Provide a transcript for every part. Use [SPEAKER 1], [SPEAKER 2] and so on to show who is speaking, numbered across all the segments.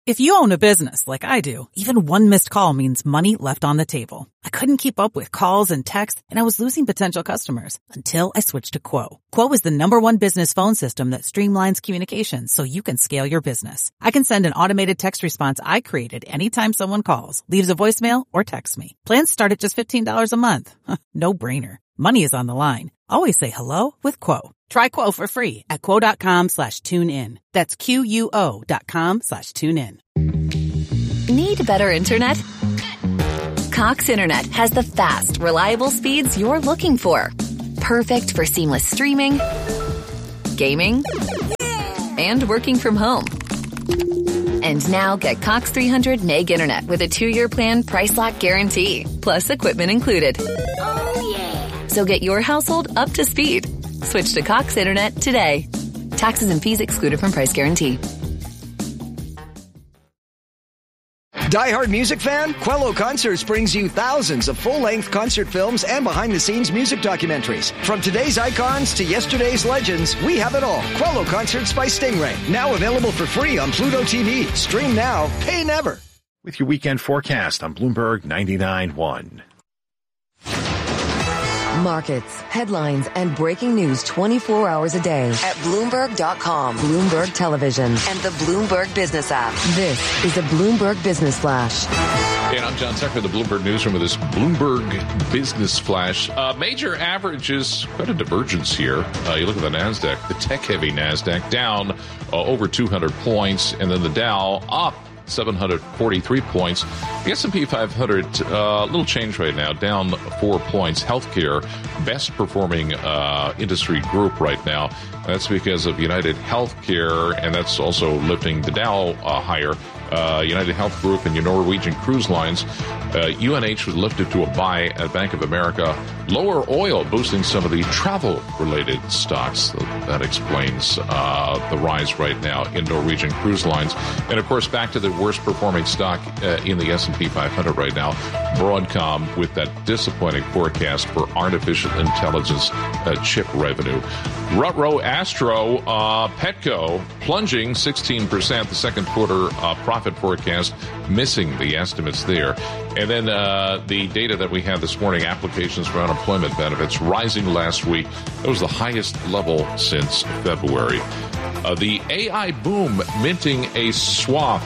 [SPEAKER 1] If you own a business like I do, even one missed call means money left on the table. I couldn't keep up with calls and texts, and I was losing potential customers until I switched to Quo. Quo is the #1 business phone system that streamlines communications so you can scale your business. I can send an automated text response I created anytime someone calls, leaves a voicemail, or texts me. Plans start at just $15 a month. No brainer. Money is on the line. Always say hello with Quo. Try Quo for free at quo.com/tune-in. That's QUO.com/tune-in.
[SPEAKER 2] Need better internet? Cox Internet has the fast, reliable speeds you're looking for. Perfect for seamless streaming, gaming, and working from home. And now get Cox 300 meg internet with a 2-year plan price lock guarantee, plus equipment included.
[SPEAKER 3] Oh, yeah.
[SPEAKER 2] So get your household up to speed. Switch to Cox Internet today. Taxes and fees excluded from price guarantee.
[SPEAKER 4] Die-hard music fan? Quello Concerts brings you thousands of full-length concert films and behind-the-scenes music documentaries. From today's icons to yesterday's legends, we have it all. Quello Concerts by Stingray. Now available for free on Pluto TV. Stream now, pay never.
[SPEAKER 5] With your weekend forecast on Bloomberg 99.1.
[SPEAKER 6] Markets, headlines, and breaking news 24 hours a day at Bloomberg.com, Bloomberg Television, and the Bloomberg Business app. This is the Bloomberg Business Flash.
[SPEAKER 7] And I'm John Tucker, the Bloomberg Newsroom with this Bloomberg Business Flash. Major averages, quite a divergence here. You look at the NASDAQ, the tech-heavy NASDAQ, down over 200 points, and then the Dow up 743 points. The S&P 500, little change right now, down 4 points. Healthcare, best performing industry group right now. That's because of United Healthcare, and that's also lifting the Dow higher. United Health Group and your Norwegian Cruise Lines. UNH was lifted to a buy at Bank of America. Lower oil boosting some of the travel-related stocks. That explains the rise right now in Norwegian Cruise Lines. And, of course, back to the worst-performing stock in the S&P 500 right now, Broadcom, with that disappointing forecast for artificial intelligence chip revenue. Rutro Astro, Petco, plunging 16%, the second quarter profit forecast, missing the estimates there. And then the data that we had this morning, applications for unemployment benefits, rising last week. It was the highest level since February. The AI boom minting a swath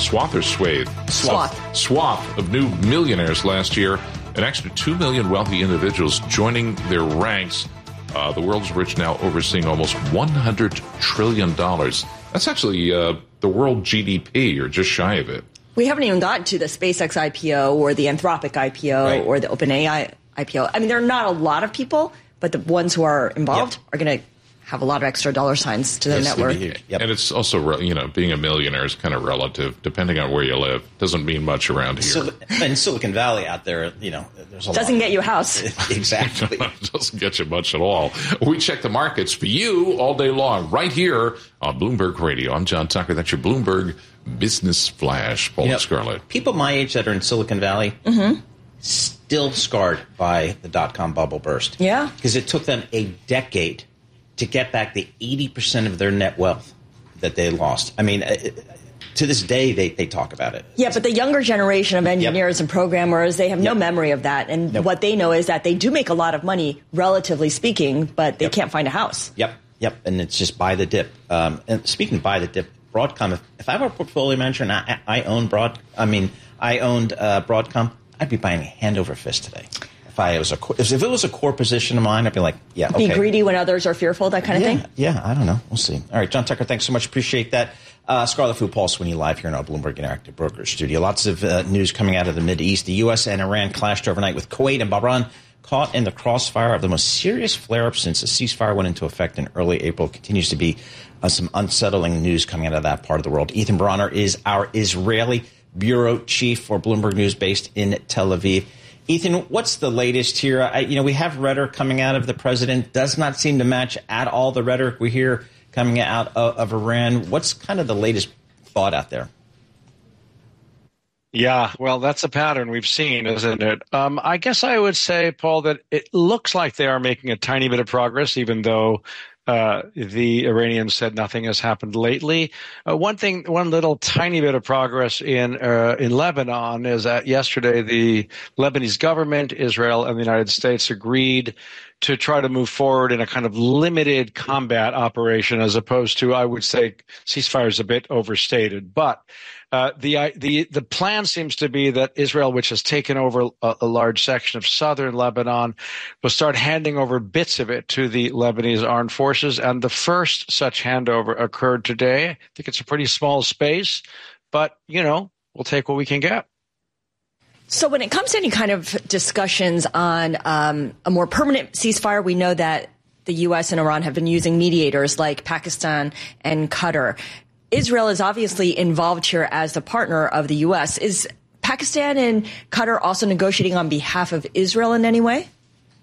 [SPEAKER 7] of new millionaires last year. An extra 2 million wealthy individuals joining their ranks. The world's rich now overseeing almost $100 trillion. That's actually the world GDP, or just shy of it.
[SPEAKER 8] We haven't even gotten to the SpaceX IPO or the Anthropic IPO or the OpenAI IPO. I mean, there are not a lot of people, but the ones who are involved are going to have a lot of extra dollar signs to their net worth.
[SPEAKER 7] Yep. And it's also, being a millionaire is kind of relative, depending on where you live. Doesn't mean much around here.
[SPEAKER 9] In Silicon Valley out there, there's a lot.
[SPEAKER 8] Doesn't get you a house.
[SPEAKER 9] Exactly.
[SPEAKER 7] It doesn't get you much at all. We check the markets for you all day long, right here on Bloomberg Radio. I'm John Tucker. That's your Bloomberg Business Flash. Paul and Scarlett.
[SPEAKER 9] People my age that are in Silicon Valley still scarred by the dot-com bubble burst.
[SPEAKER 8] Yeah.
[SPEAKER 9] Because it took them a decade to get back the 80% of their net wealth that they lost. I mean, to this day, they talk about it.
[SPEAKER 8] Yeah, but the younger generation of engineers and programmers, they have no memory of that. And what they know is that they do make a lot of money, relatively speaking, but they can't find a house.
[SPEAKER 9] Yep. And it's just buy the dip. And speaking of buy the dip, Broadcom, if I were a portfolio manager and I owned Broadcom, I'd be buying hand over fist today. If it was a core position of mine, I'd be like, okay.
[SPEAKER 8] Be greedy when others are fearful, that kind of thing?
[SPEAKER 9] Yeah, I don't know. We'll see. All right, John Tucker, thanks so much. Appreciate that. Scarlett Fu, Paul Sweeney live here in our Bloomberg Interactive Brokers studio. Lots of news coming out of the Mideast. The U.S. and Iran clashed overnight with Kuwait and Bahrain, caught in the crossfire of the most serious flare-up since the ceasefire went into effect in early April. Continues to be some unsettling news coming out of that part of the world. Ethan Bronner is our Israeli bureau chief for Bloomberg News based in Tel Aviv. Ethan, what's the latest here? We have rhetoric coming out of the president. Does not seem to match at all the rhetoric we hear coming out of Iran. What's kind of the latest thought out there?
[SPEAKER 10] Yeah, well, that's a pattern we've seen, isn't it? I guess I would say, Paul, that it looks like they are making a tiny bit of progress, even though The Iranians said nothing has happened lately. One little tiny bit of progress in Lebanon is that yesterday the Lebanese government, Israel, and the United States agreed to try to move forward in a kind of limited combat operation, as opposed to, I would say, ceasefire is a bit overstated, but the plan seems to be that Israel, which has taken over a large section of southern Lebanon, will start handing over bits of it to the Lebanese armed forces. And the first such handover occurred today. I think it's a pretty small space, but, we'll take what we can get.
[SPEAKER 8] So when it comes to any kind of discussions on a more permanent ceasefire, we know that the U.S. and Iran have been using mediators like Pakistan and Qatar. Israel is obviously involved here as the partner of the U.S. Is Pakistan and Qatar also negotiating on behalf of Israel in any way?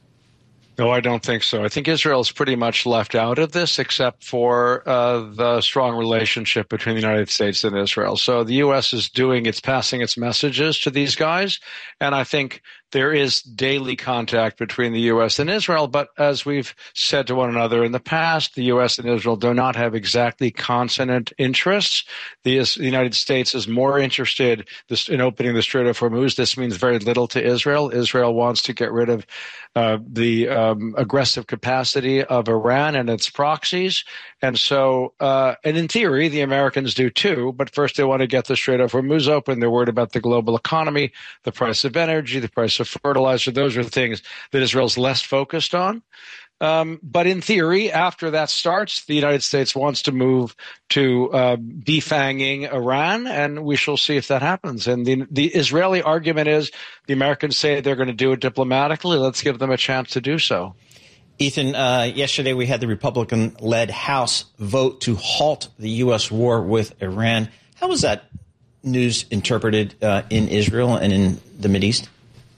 [SPEAKER 10] No, I don't think so. I think Israel is pretty much left out of this, except for the strong relationship between the United States and Israel. So the U.S. is passing its messages to these guys, and I think there is daily contact between the U.S. and Israel, but as we've said to one another in the past, the U.S. and Israel do not have exactly consonant interests. The United States is more interested in opening the Strait of Hormuz. This means very little to Israel. Israel wants to get rid of the aggressive capacity of Iran and its proxies. And so, and in theory, the Americans do too, but first they want to get the Strait of Hormuz open. They're worried about the global economy, the price of energy, the price of fertilizer. Those are things that Israel's less focused on. But in theory, after that starts, the United States wants to move to defanging Iran, and we shall see if that happens. And the Israeli argument is the Americans say they're going to do it diplomatically. Let's give them a chance to do so.
[SPEAKER 9] Ethan, yesterday we had the Republican-led House vote to halt the U.S. war with Iran. How was that news interpreted in Israel and in the Mideast?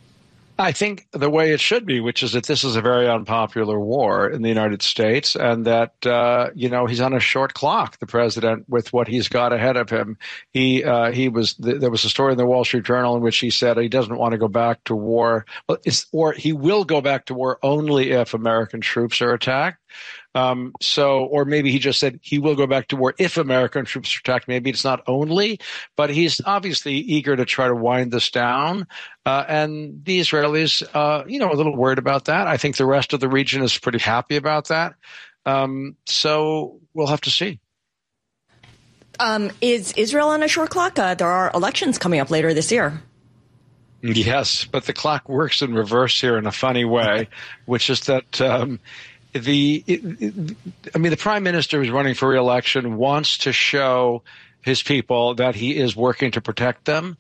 [SPEAKER 10] I think the way it should be, which is that this is a very unpopular war in the United States, and that, he's on a short clock, the president, with what he's got ahead of him. There was a story in the Wall Street Journal in which he said he doesn't want to go back to war, or he will go back to war only if American troops are attacked. Or maybe he just said he will go back to war if American troops are attacked. Maybe it's not only, but he's obviously eager to try to wind this down. And the Israelis, a little worried about that. I think the rest of the region is pretty happy about that. So we'll have to see.
[SPEAKER 8] Is Israel on a short clock? There are elections coming up later this year.
[SPEAKER 10] Yes, but the clock works in reverse here in a funny way, which is that the prime minister who's running for re-election wants to show his people that he is working to protect them.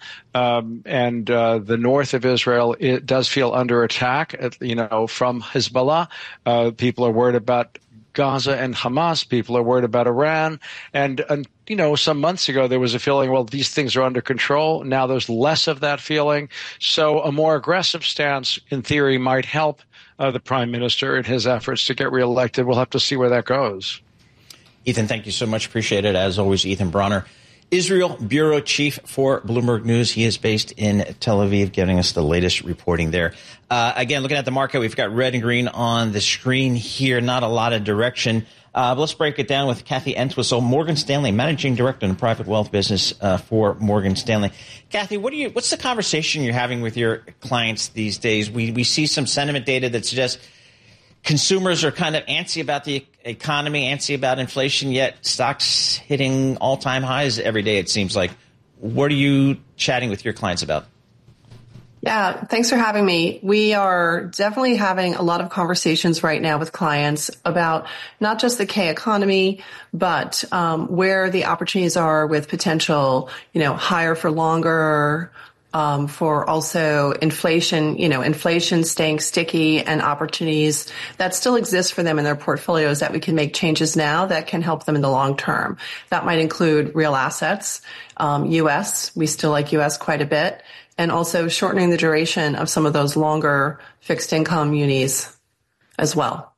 [SPEAKER 10] And the north of Israel, it does feel under attack, from Hezbollah. People are worried about Gaza and Hamas. People are worried about Iran. And some months ago, there was a feeling, well, these things are under control. Now there's less of that feeling. So a more aggressive stance, in theory, might help the prime minister in his efforts to get reelected. We'll have to see where that goes.
[SPEAKER 9] Ethan, thank you so much. Appreciate it. As always, Ethan Bronner, Israel bureau chief for Bloomberg News. He is based in Tel Aviv, giving us the latest reporting there. Again, looking at the market, we've got red and green on the screen here. Not a lot of direction. But let's break it down with Kathy Entwistle, Morgan Stanley, managing director in the private wealth business for Morgan Stanley. Kathy, what's the conversation you're having with your clients these days? We see some sentiment data that suggests consumers are kind of antsy about the economy, antsy about inflation, yet stocks hitting all-time highs every day, it seems like. What are you chatting with your clients about?
[SPEAKER 3] Yeah, thanks for having me. We are definitely having a lot of conversations right now with clients about not just the K economy, but where the opportunities are with potential, higher for longer, for also inflation, inflation staying sticky and opportunities that still exist for them in their portfolios that we can make changes now that can help them in the long term. That might include real assets, U.S. We still like U.S. quite a bit. And also shortening the duration of some of those longer fixed income munis as well.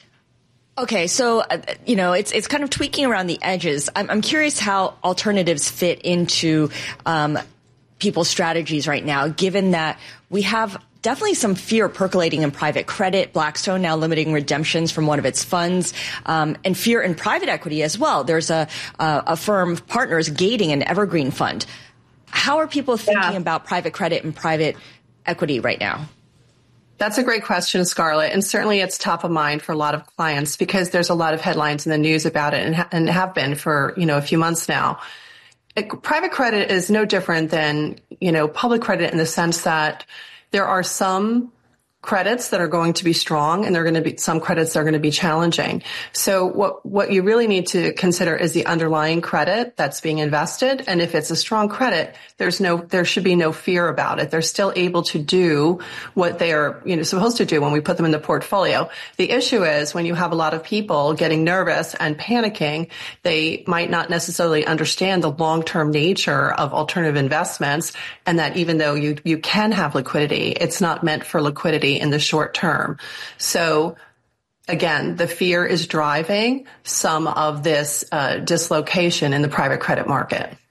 [SPEAKER 8] Okay, so, it's kind of tweaking around the edges. I'm curious how alternatives fit into people's strategies right now, given that we have definitely some fear percolating in private credit. Blackstone now limiting redemptions from one of its funds, and fear in private equity as well. There's a firm partners gating an evergreen fund. How are people thinking about private credit and private equity right now?
[SPEAKER 3] That's a great question, Scarlett. And certainly it's top of mind for a lot of clients because there's a lot of headlines in the news about it and have been for, a few months now. Private credit is no different than, public credit in the sense that there are some credits that are going to be strong and there are going to be some credits that are going to be challenging. So what you really need to consider is the underlying credit that's being invested. And if it's a strong credit, there should be no fear about it. They're still able to do what they are, supposed to do when we put them in the portfolio. The issue is when you have a lot of people getting nervous and panicking, they might not necessarily understand the long-term nature of alternative investments and that even though you can have liquidity, it's not meant for liquidity in the short term. So again, the fear is driving some of this dislocation in the private credit market.